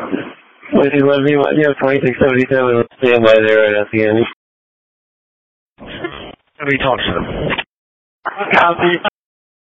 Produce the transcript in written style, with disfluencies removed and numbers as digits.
Which is what you have 2677 standby there right at the end. Let me talk to them. Copy.